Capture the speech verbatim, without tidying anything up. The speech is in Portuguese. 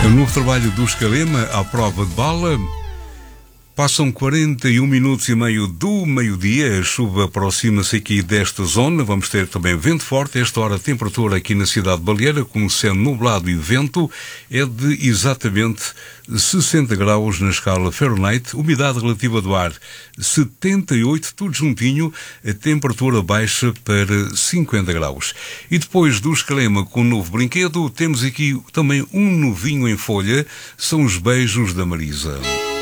É o novo trabalho do Escalema, à prova de bala. Passam quarenta e um minutos e meio do meio-dia, a chuva aproxima-se aqui desta zona, vamos ter também vento forte. Esta hora a temperatura aqui na cidade de Baleeira, com céu nublado e vento, é de exatamente sessenta graus na escala Fahrenheit, umidade relativa do ar setenta e oito, tudo juntinho, a temperatura baixa para cinquenta graus. E depois do Escalema com um novo brinquedo, temos aqui também um novinho em folha, são os beijos da Marisa.